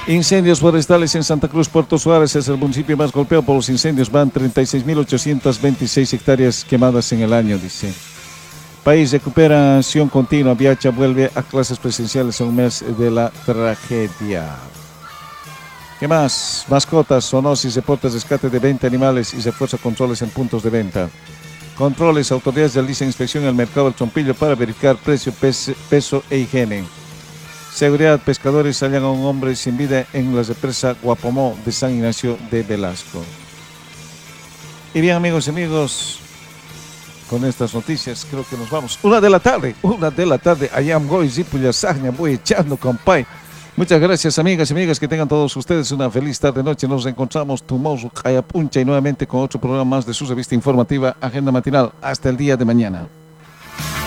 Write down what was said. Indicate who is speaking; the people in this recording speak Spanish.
Speaker 1: Incendios forestales en Santa Cruz, Puerto Suárez es el municipio más golpeado por los incendios. Van 36.826 hectáreas quemadas en el año, dice. País recupera acción continua. Viacha vuelve a clases presenciales a un mes de la tragedia. ¿Qué más? Mascotas, zoonosis, reportes, rescate de 20 animales y refuerza controles en puntos de venta. Controles, autoridades realizan inspección al mercado del Chompillo para verificar precio, peso e higiene. Seguridad, pescadores hallan a un hombre sin vida en la represa Guapomó de San Ignacio de Velasco. Y bien, amigos y amigos, con estas noticias creo que nos vamos. 1 de la tarde, allá voy, Zipuya, Sagna, voy echando, compay. Muchas gracias, amigas y amigas, que tengan todos ustedes una feliz tarde-noche. Nos encontramos tomorrow, Puncha, y nuevamente con otro programa más de su revista informativa Agenda Matinal. Hasta el día de mañana.